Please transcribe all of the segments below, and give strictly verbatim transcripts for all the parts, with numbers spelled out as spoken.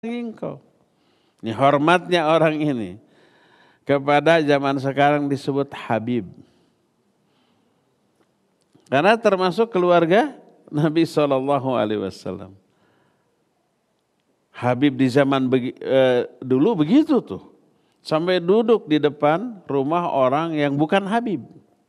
engkau. Ini hormatnya orang ini kepada zaman sekarang disebut Habib. Karena termasuk keluarga Nabi shallallahu alaihi wasallam. Habib di zaman begi, eh, dulu begitu tuh. Sampai duduk di depan rumah orang yang bukan Habib.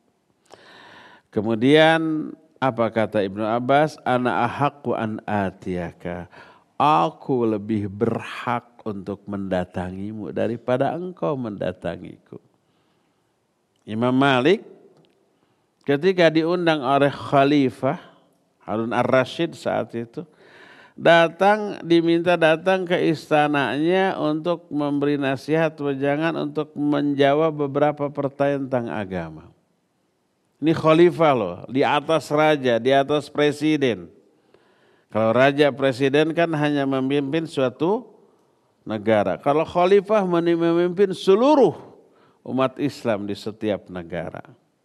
Kemudian apa kata Ibnu Abbas? Ana ahaqqu an atiyaka. Aku lebih berhak untuk mendatangimu daripada engkau mendatangiku. Imam Malik ketika diundang oleh Khalifah Harun ar-Rasyid saat itu, datang diminta datang ke istananya untuk memberi nasihat wejangan untuk menjawab beberapa pertanyaan tentang agama. Ini khalifah loh, di atas raja, di atas presiden. Kalau raja presiden kan hanya memimpin suatu negara. Kalau khalifah memimpin seluruh umat Islam di setiap negara.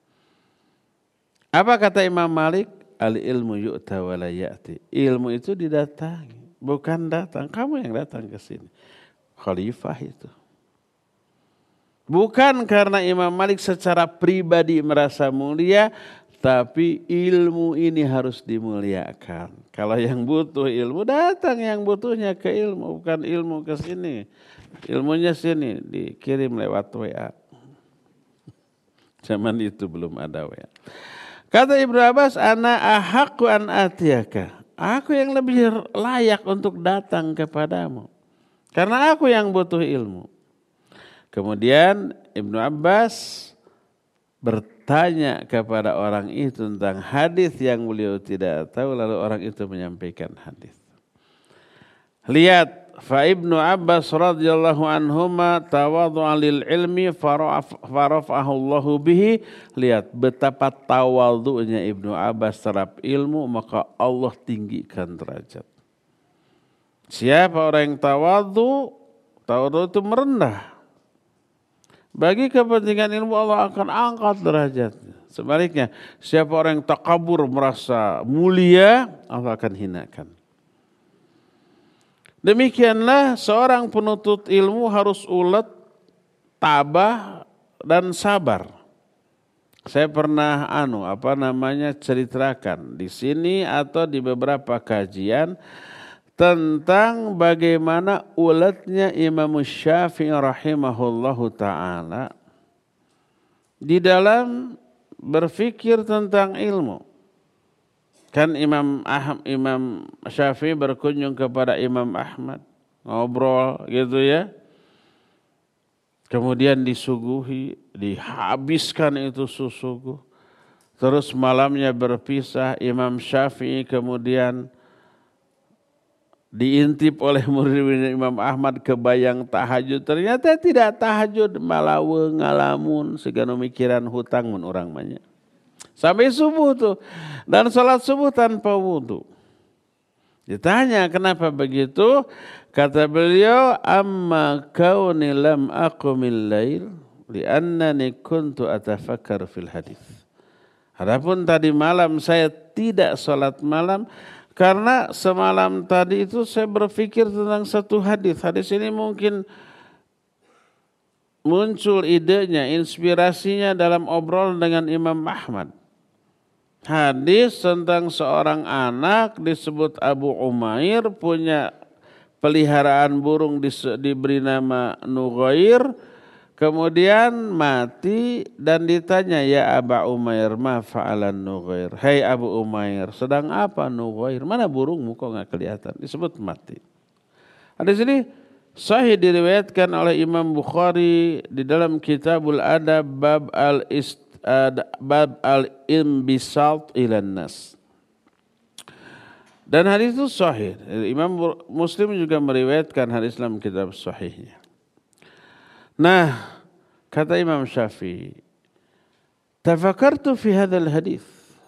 Apa kata Imam Malik? Al ilmu yu'ta wa la ya'ti. Ilmu itu didatangi, bukan datang. Kamu yang datang ke sini. Khalifah itu. Bukan karena Imam Malik secara pribadi merasa mulia, tapi ilmu ini harus dimuliakan. Kalau yang butuh ilmu, datang yang butuhnya ke ilmu, bukan ilmu ke sini. Ilmunya sini, dikirim lewat W A. Zaman itu belum ada W A. Kata Ibnu Abbas, ana ahaqqu an atiyaka. Aku yang lebih layak untuk datang kepadamu. Karena aku yang butuh ilmu. Kemudian Ibnu Abbas bertanya kepada orang itu tentang hadis yang beliau tidak tahu, lalu orang itu menyampaikan hadis. Lihat, fa Ibnu Abbas radhiyallahu anhuma tawadhu'a lil ilmi farafa'ahu Allahu bihi. Lihat betapa tawadhu'nya Ibnu Abbas terhadap ilmu, maka Allah tinggikan derajat. Siapa orang yang tawadhu? Tawadhu itu merendah. Bagi kepentingan ilmu Allah akan angkat derajatnya. Sebaliknya, siapa orang yang takabur merasa mulia, Allah akan hinakan. Demikianlah seorang penuntut ilmu harus ulet, tabah dan sabar. Saya pernah anu apa namanya ceritakan di sini atau di beberapa kajian tentang bagaimana uletnya Imam Syafi'i rahimahullahu ta'ala di dalam berfikir tentang ilmu. Kan Imam Ahmad, Imam Syafi'i berkunjung kepada Imam Ahmad, ngobrol gitu ya. Kemudian disuguhi, dihabiskan itu susugu. Terus malamnya berpisah, Imam Syafi'i kemudian diintip oleh murid Imam Ahmad kebayang tahajud. Ternyata tidak tahajud, malah ngalamun segala mikiran hutang mun urang banyak. Sampai subuh tuh. Dan sholat subuh tanpa wudu. Ditanya kenapa begitu? Kata beliau, amma kauni lam aqumil lail li'annani kuntu atafakkar fil hadis. Adapun tadi malam saya tidak sholat malam karena semalam tadi itu saya berpikir tentang satu hadis. Hadis ini mungkin muncul idenya, inspirasinya dalam obrol dengan Imam Ahmad. Hadis tentang seorang anak disebut Abu Umair punya peliharaan burung diberi nama Nughair. Kemudian mati dan ditanya, ya Aba Umair ma fa'alan Nughair. Hai Abu Umair, sedang apa Nughair? Mana burungmu kok enggak kelihatan? Disebut mati. Hadis ini sahih diriwayatkan oleh Imam Bukhari di dalam Kitabul Adab bab al-ist bab al-imbisat ilan nas. Dan hadis itu sahih. Imam Muslim juga meriwayatkan hadis dalam kitab sahihnya. Nah, kata Imam Syafi'i, tafakkartu fi hadzal hadis.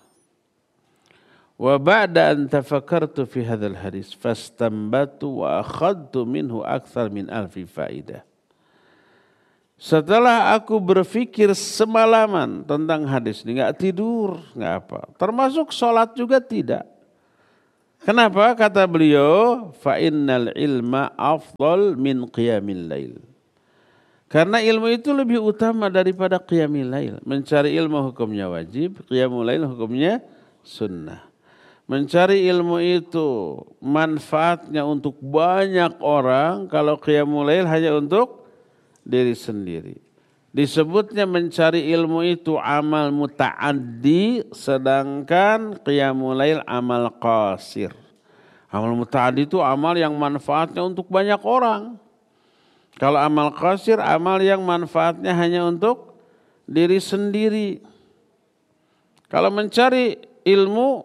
Wa ba'da an tafakkartu fi hadzal hadis fastanbatu wa akhadtu minhu akthar min alfi faidah. Setelah aku berpikir semalaman tentang hadis ini, enggak tidur, enggak apa. Termasuk sholat juga tidak. Kenapa? Kata beliau, fa innal ilma afdal min qiyamil lail. Karena ilmu itu lebih utama daripada qiyamil lail. Mencari ilmu hukumnya wajib, qiyamul lail hukumnya sunnah. Mencari ilmu itu manfaatnya untuk banyak orang, kalau qiyamul lail hanya untuk diri sendiri. Disebutnya mencari ilmu itu amal muta'addi, sedangkan qiyamul lail amal qasir. Amal muta'addi itu amal yang manfaatnya untuk banyak orang. Kalau amal qasir, amal yang manfaatnya hanya untuk diri sendiri. Kalau mencari ilmu,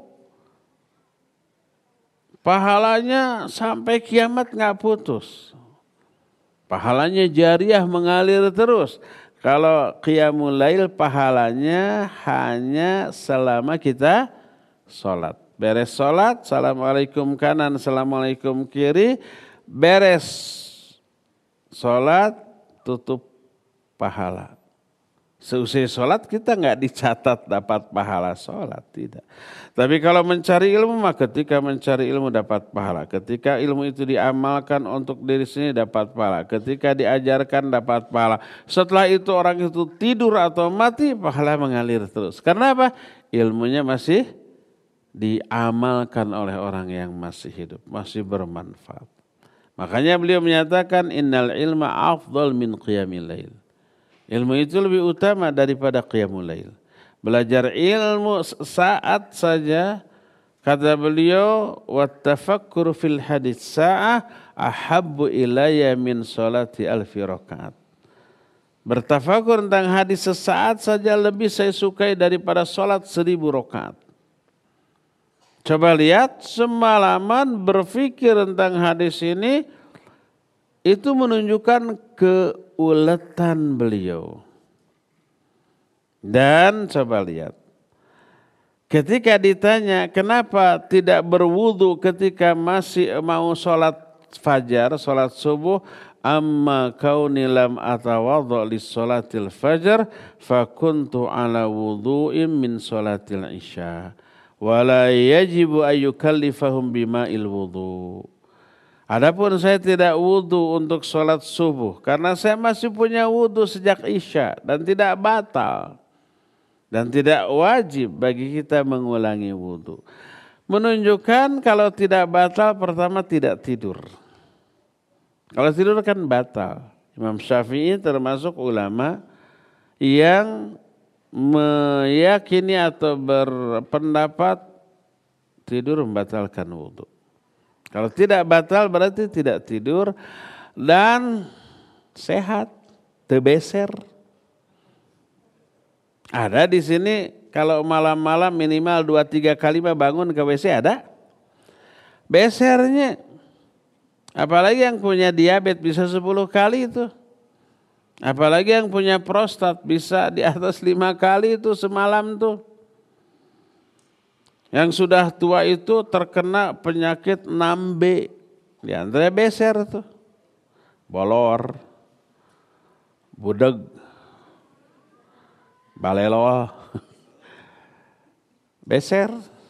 pahalanya sampai kiamat nggak putus. Pahalanya jariah mengalir terus. Kalau qiyamul lail pahalanya hanya selama kita sholat. Beres sholat, assalamualaikum kanan, assalamualaikum kiri. Beres sholat, tutup pahala. Seusai sholat kita nggak dicatat dapat pahala sholat, tidak. Tapi kalau mencari ilmu, maka ketika mencari ilmu dapat pahala. Ketika ilmu itu diamalkan untuk diri sendiri dapat pahala. Ketika diajarkan dapat pahala. Setelah itu orang itu tidur atau mati, pahala mengalir terus. Karena apa? Ilmunya masih diamalkan oleh orang yang masih hidup, masih bermanfaat. Makanya beliau menyatakan innal ilma afdal min qiyamil lail. Ilmu itu lebih utama daripada qiyamul lail. Belajar ilmu saat saja, kata beliau, wattafakkur fil hadits sa'ah ahabbu ilayya min salati alfi rakaat. Bertafakur tentang hadis sesaat saja lebih saya sukai daripada salat seribu rakaat. Coba lihat, semalaman berpikir tentang hadis ini, itu menunjukkan keuletan beliau. Dan coba lihat, ketika ditanya kenapa tidak berwudu ketika masih mau sholat fajar, sholat subuh, amma kauni lam atawadha li sholatil fajar, fakuntu ala wudu'im min sholatil isya. Wala yajibu ayyukallifahum bima'il wudu'. Adapun saya tidak wudu untuk sholat subuh karena saya masih punya wudu sejak isya dan tidak batal dan tidak wajib bagi kita mengulangi wudu. Menunjukkan kalau tidak batal, pertama tidak tidur. Kalau tidur kan batal. Imam Syafi'i termasuk ulama yang meyakini atau berpendapat tidur membatalkan wudu. Kalau tidak batal berarti tidak tidur dan sehat, tebeser. Ada di sini kalau malam-malam minimal dua tiga kali bangun ke W C ada? Besernya. Apalagi yang punya diabetes bisa sepuluh kali itu. Apalagi yang punya prostat bisa di atas lima kali itu semalam tuh. Yang sudah tua itu terkena penyakit enam B. Di antara beser tuh. Bolor, budeg, balelo, beser,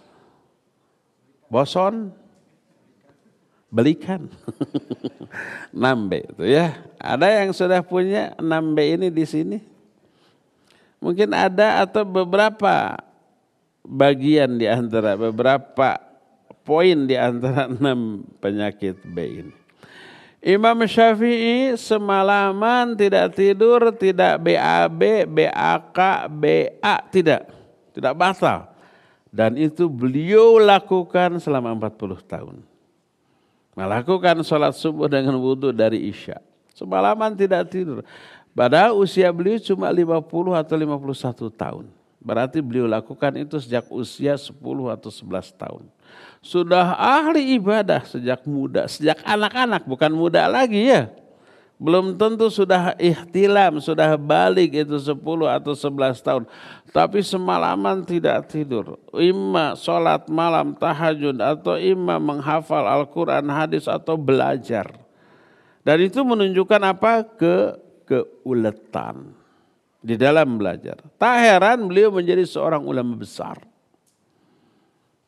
boson, belikan. enam B itu ya. Ada yang sudah punya enam B ini di sini? Mungkin ada atau beberapa bagian di antara beberapa poin di antara enam penyakit B ini. Imam Syafi'i semalaman tidak tidur, tidak B A B, B A K, B A, tidak. Tidak batal. Dan itu beliau lakukan selama empat puluh tahun. Melakukan sholat subuh dengan wudu dari isya. Semalaman tidak tidur. Padahal usia beliau cuma lima puluh atau lima puluh satu tahun. Berarti beliau lakukan itu sejak usia sepuluh atau sebelas tahun. Sudah ahli ibadah sejak muda, sejak anak-anak, bukan muda lagi ya. Belum tentu sudah ihtilam, sudah balik itu sepuluh atau sebelas tahun. Tapi semalaman tidak tidur. Imma sholat malam tahajud atau imma menghafal Al-Quran, hadis atau belajar. Dan itu menunjukkan apa? Ke keuletan di dalam belajar. Tak heran beliau menjadi seorang ulama besar.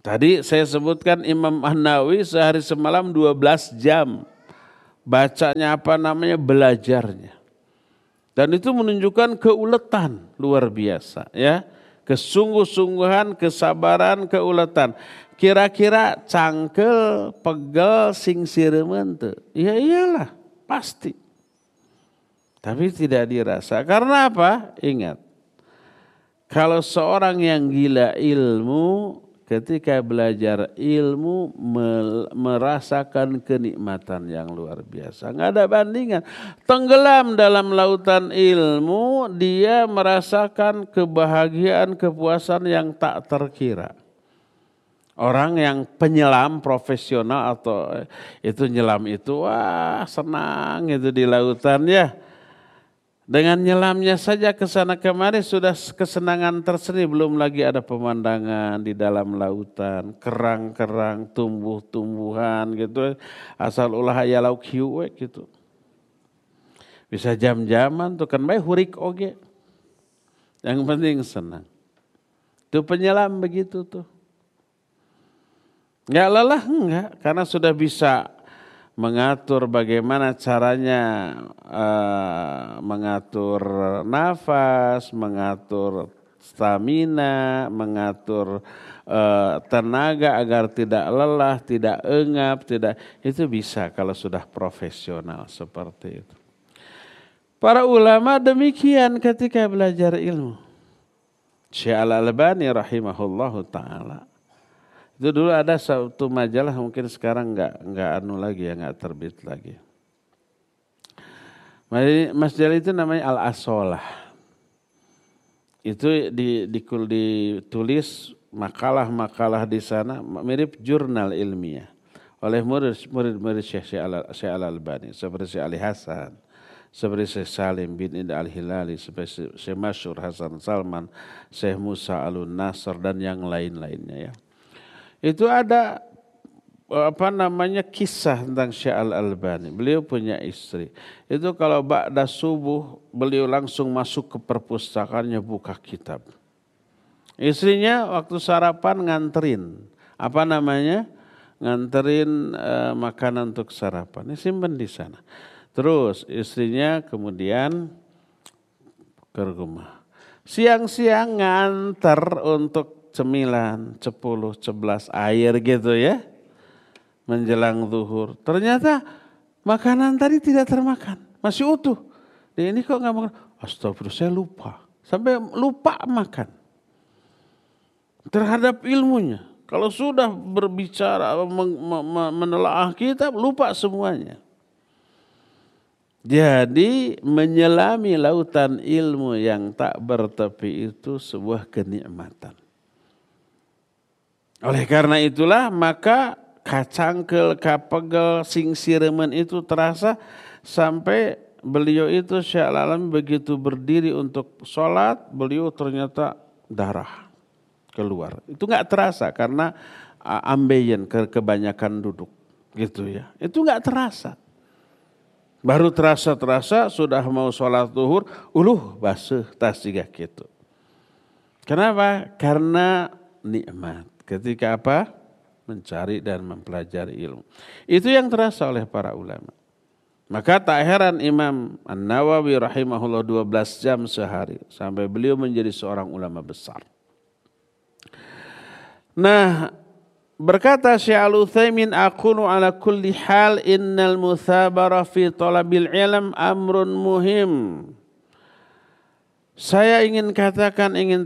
Tadi saya sebutkan Imam An-Nawawi sehari semalam dua belas jam. Bacanya apa namanya? Belajarnya. Dan itu menunjukkan keuletan luar biasa ya. Kesungguh-sungguhan, kesabaran, keuletan. Kira-kira cangkel, pegel, sing siremen tuh. Ya iyalah, pasti. Tapi tidak dirasa. Karena apa? Ingat. Kalau seorang yang gila ilmu, ketika belajar ilmu merasakan kenikmatan yang luar biasa. Nggak ada bandingan. Tenggelam dalam lautan ilmu, dia merasakan kebahagiaan, kepuasan yang tak terkira. Orang yang penyelam profesional atau itu nyelam itu, wah senang itu di lautan ya. Dengan nyelamnya saja ke sana kemari sudah kesenangan tersendiri, belum lagi ada pemandangan di dalam lautan, kerang-kerang, tumbuh-tumbuhan gitu, asal ulah aya lauk hiu gitu. Bisa jam-jaman tuh kan bae hurik oge. Yang penting senang. Itu penyelam begitu tuh. Enggak lelah enggak, karena sudah bisa mengatur bagaimana caranya uh, mengatur nafas, mengatur stamina, mengatur uh, tenaga agar tidak lelah, tidak engap, tidak itu bisa kalau sudah profesional seperti itu. Para ulama demikian ketika belajar ilmu. Syekh Al-Albani rahimahullahu taala. Itu dulu ada satu majalah, mungkin sekarang enggak enggak anu lagi ya, enggak terbit lagi. Majalah itu namanya Al-Asolah. Itu di, di, ditulis makalah-makalah di sana mirip jurnal ilmiah oleh murid-murid Syekh Al-Albani seperti Syekh Ali Hasan, seperti Syekh Salim bin Ida Al-Hilali, seperti Syekh Masyhur Hasan Salman, Syekh Musa Al-Nasr dan yang lain-lainnya ya. Itu ada apa namanya kisah tentang Syekh Al-Albani. Beliau punya istri. Itu kalau ba'da subuh beliau langsung masuk ke perpustakaannya buka kitab. Istrinya waktu sarapan nganterin. Apa namanya? Nganterin uh, makanan untuk sarapan. Ini simpen di sana. Terus istrinya kemudian ke rumah. Siang-siang nganter untuk cemilan, sepuluh, sebelas air gitu ya. Menjelang zuhur. Ternyata makanan tadi tidak termakan. Masih utuh. Dan ini kok gak makan? Astagfirullah, saya lupa. Sampai lupa makan. Terhadap ilmunya. Kalau sudah berbicara, menelaah kitab, lupa semuanya. Jadi menyelami lautan ilmu yang tak bertepi itu sebuah kenikmatan. Oleh karena itulah maka kacangkel, kapegel, sing siremen itu terasa sampai beliau itu Syekh Al-Albani begitu berdiri untuk sholat, beliau ternyata darah keluar. Itu nggak terasa karena ambeien ke kebanyakan duduk gitu ya. Itu nggak terasa. Baru terasa-terasa sudah mau sholat zuhur, uluh basuh tas juga gitu. Kenapa? Karena nikmat. Ketika apa? Mencari dan mempelajari ilmu. Itu yang terasa oleh para ulama. Maka tak heran Imam An-Nawawi rahimahullah dua belas jam sehari. Sampai beliau menjadi seorang ulama besar. Nah, berkata Syekh Al-Utsaimin, aqulu ala kulli hal innal muthabara fi talabil ilm amrun muhim. Saya ingin katakan, ingin